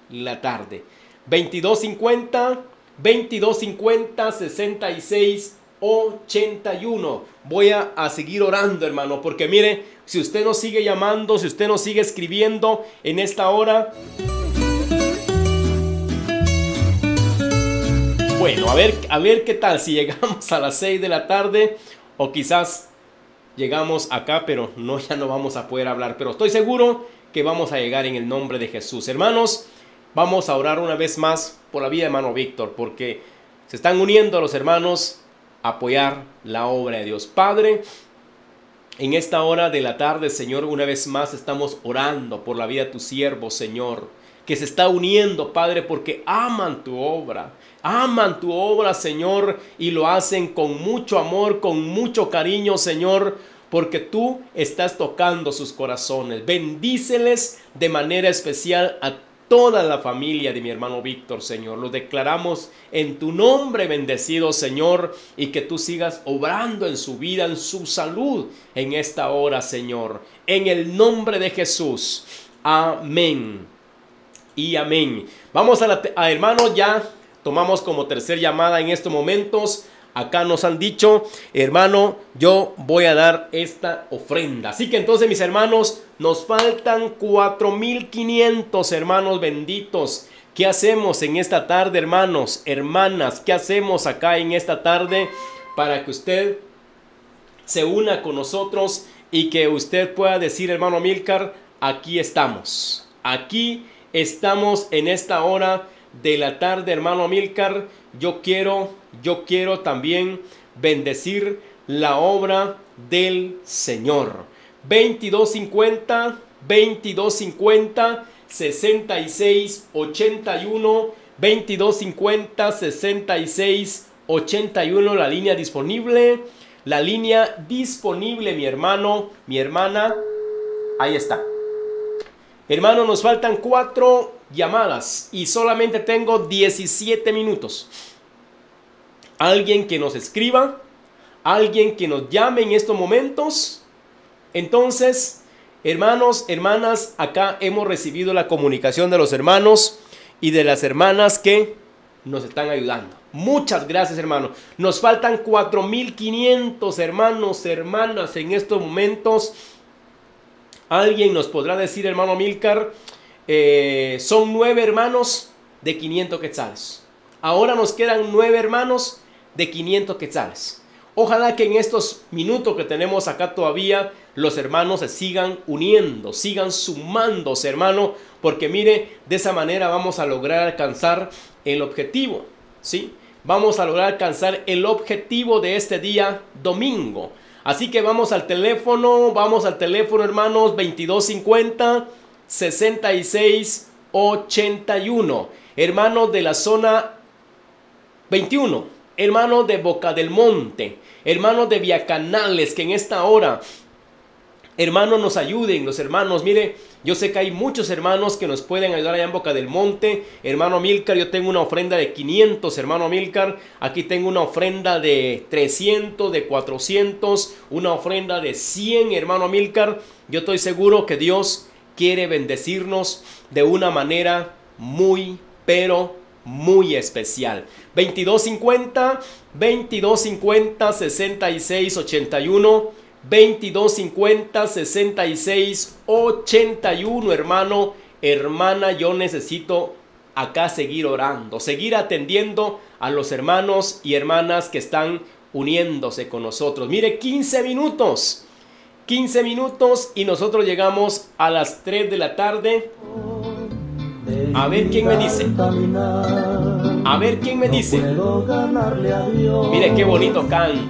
la tarde. 2250, 2250, 66, 81. Voy a seguir orando, hermano, porque mire, si usted nos sigue llamando, si usted nos sigue escribiendo en esta hora, bueno, a ver qué tal si llegamos a las 6 de la tarde o quizás llegamos acá, pero no, ya no vamos a poder hablar, pero estoy seguro que vamos a llegar en el nombre de Jesús. Hermanos, vamos a orar una vez más por la vida de hermano Víctor, porque se están uniendo los hermanos a apoyar la obra de Dios. Padre, en esta hora de la tarde, Señor, una vez más estamos orando por la vida de tu siervo, Señor, que se está uniendo, Padre, porque aman tu obra, Señor, y lo hacen con mucho amor, con mucho cariño, Señor, porque tú estás tocando sus corazones. Bendíceles de manera especial a toda la familia de mi hermano Víctor, Señor. Lo declaramos en tu nombre bendecido, Señor, y que tú sigas obrando en su vida, en su salud, en esta hora, Señor. En el nombre de Jesús. Amén. Y amén. Vamos a hermano, ya tomamos como tercer llamada en estos momentos. Acá nos han dicho, hermano, yo voy a dar esta ofrenda. Así que entonces, mis hermanos, nos faltan 4,500 hermanos benditos. ¿Qué hacemos en esta tarde, hermanos, hermanas? ¿Qué hacemos acá en esta tarde para que usted se una con nosotros y que usted pueda decir, hermano Amílcar, aquí estamos. Aquí estamos en esta hora de la tarde, hermano Amílcar. Yo quiero también bendecir la obra del Señor. 2250, 2250, 66, 81, 2250, 66, 81, la línea disponible, mi hermano, mi hermana, ahí está. Hermano, nos faltan 4 llamadas y solamente tengo 17 minutos. Alguien que nos escriba, alguien que nos llame en estos momentos. Entonces, hermanos, hermanas, acá hemos recibido la comunicación de los hermanos y de las hermanas que nos están ayudando. Muchas gracias, hermano. Nos faltan 4,500 hermanos, hermanas en estos momentos. Alguien nos podrá decir, hermano Amílcar, son 9 hermanos de 500 quetzales. Ahora nos quedan 9 hermanos de 500 quetzales. Ojalá que en estos minutos que tenemos acá todavía los hermanos se sigan uniendo, sigan sumándose, hermano, porque mire, de esa manera vamos a lograr alcanzar el objetivo, ¿sí? Vamos a lograr alcanzar el objetivo de este día domingo. Así que vamos al teléfono, hermanos, 2250 66 81. Hermanos de la zona 21, hermanos de Boca del Monte, hermanos de Villacanales, que en esta hora, hermanos, nos ayuden, los hermanos. Mire, yo sé que hay muchos hermanos que nos pueden ayudar allá en Boca del Monte. Hermano Amílcar, yo tengo una ofrenda de 500, hermano Amílcar. Aquí tengo una ofrenda de 300, de 400, una ofrenda de 100, hermano Amílcar. Yo estoy seguro que Dios quiere bendecirnos de una manera muy, pero muy especial. 2250, 2250, 66, 81. 2250 66 81, hermano, hermana, yo necesito acá seguir orando, seguir atendiendo a los hermanos y hermanas que están uniéndose con nosotros. Mire, 15 minutos y nosotros llegamos a las 3 de la tarde. A ver quién me dice. Mire qué bonito canta.